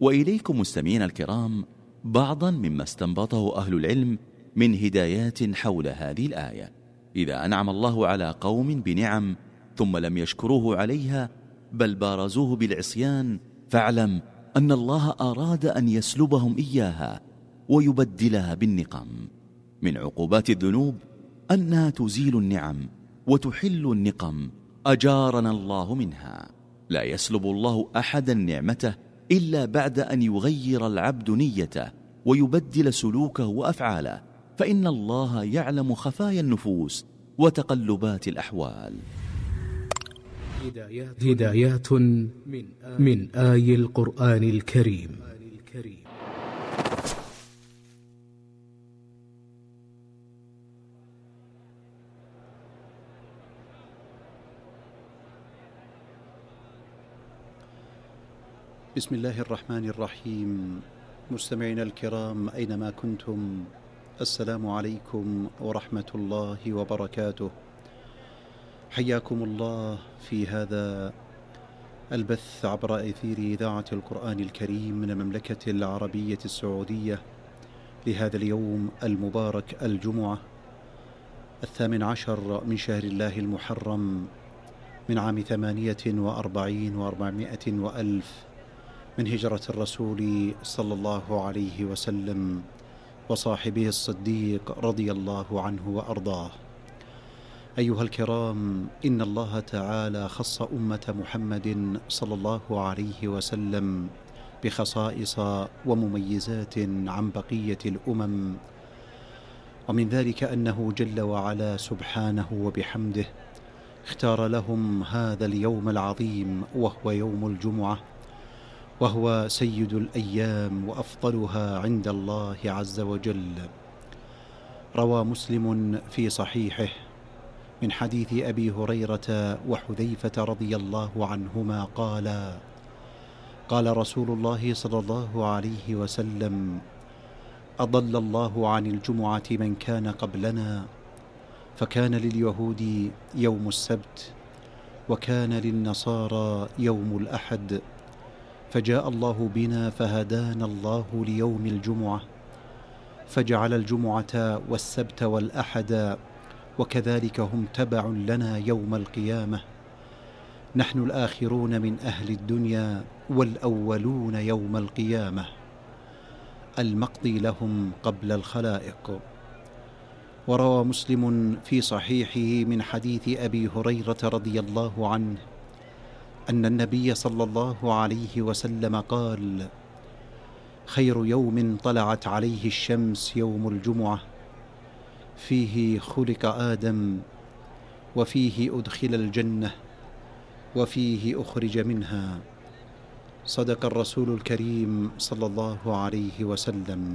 وإليكم مستمعين الكرام بعضا مما استنبطه أهل العلم من هدايات حول هذه الآية. إذا أنعم الله على قوم بنعم ثم لم يشكروه عليها بل بارزوه بالعصيان، فاعلم أن الله أراد أن يسلبهم إياها ويبدلها بالنقم. من عقوبات الذنوب أنها تزيل النعم وتحل النقم، أجارنا الله منها. لا يسلب الله أحدا نعمته إلا بعد أن يغير العبد نيته ويبدل سلوكه وأفعاله، فإن الله يعلم خفايا النفوس وتقلبات الأحوال. هدايات من آي القرآن الكريم. بسم الله الرحمن الرحيم. مستمعينا الكرام أينما كنتم، السلام عليكم ورحمة الله وبركاته. حياكم الله في هذا البث عبر أثير إذاعة القرآن الكريم من المملكة العربية السعودية لهذا اليوم المبارك، الجمعة 18 من شهر الله المحرم من عام 48 و400 وألف من هجرة الرسول صلى الله عليه وسلم وصاحبه الصديق رضي الله عنه وأرضاه. أيها الكرام، إن الله تعالى خص أمة محمد صلى الله عليه وسلم بخصائص ومميزات عن بقية الأمم، ومن ذلك أنه جل وعلا سبحانه وبحمده اختار لهم هذا اليوم العظيم وهو يوم الجمعة، وهو سيد الأيام وأفضلها عند الله عز وجل. روى مسلم في صحيحه من حديث أبي هريرة وحذيفة رضي الله عنهما قال رسول الله صلى الله عليه وسلم: أضل الله عن الجمعة من كان قبلنا، فكان لليهود يوم السبت وكان للنصارى يوم الأحد، فجاء الله بنا فهدانا الله ليوم الجمعة، فجعل الجمعة والسبت والأحد وكذلك هم تبع لنا يوم القيامة، نحن الآخرون من أهل الدنيا والأولون يوم القيامة، المقضي لهم قبل الخلائق. وروى مسلم في صحيحه من حديث أبي هريرة رضي الله عنه أن النبي صلى الله عليه وسلم قال: خير يوم طلعت عليه الشمس يوم الجمعة، فيه خلق آدم، وفيه أدخل الجنة، وفيه أخرج منها. صدق الرسول الكريم صلى الله عليه وسلم.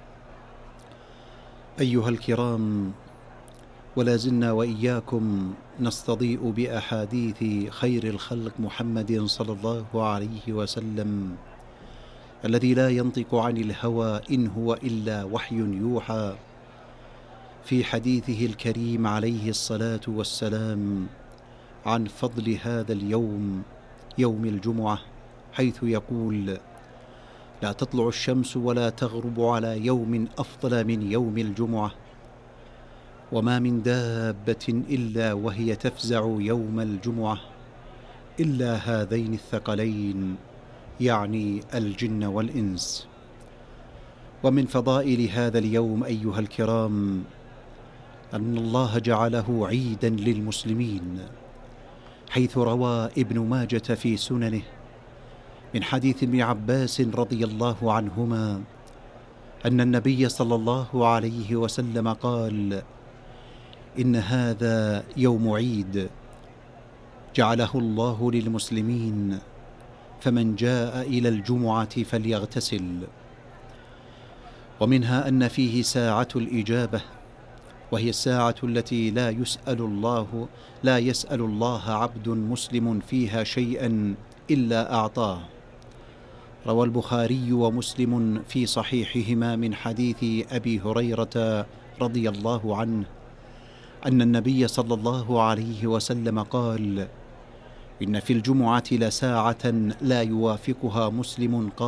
أيها الكرام، ولا زلنا وإياكم نستضيء بأحاديث خير الخلق محمد صلى الله عليه وسلم الذي لا ينطق عن الهوى إن هو إلا وحي يوحى، في حديثه الكريم عليه الصلاة والسلام عن فضل هذا اليوم، يوم الجمعة، حيث يقول: لا تطلع الشمس ولا تغرب على يوم أفضل من يوم الجمعة، وما من دابة إلا وهي تفزع يوم الجمعة إلا هذين الثقلين، يعني الجن والإنس. ومن فضائل هذا اليوم أيها الكرام أن الله جعله عيدا للمسلمين، حيث روى ابن ماجة في سننه من حديث ابن عباس رضي الله عنهما أن النبي صلى الله عليه وسلم قال: إن هذا يوم عيد جعله الله للمسلمين، فمن جاء إلى الجمعة فليغتسل. ومنها أن فيه ساعة الإجابة، وهي الساعة التي لا يسأل الله عبد مسلم فيها شيئا إلا أعطاه. روى البخاري ومسلم في صحيحهما من حديث أبي هريرة رضي الله عنه أن النبي صلى الله عليه وسلم قال: إن في الجمعة لساعة لا يوافقها مسلم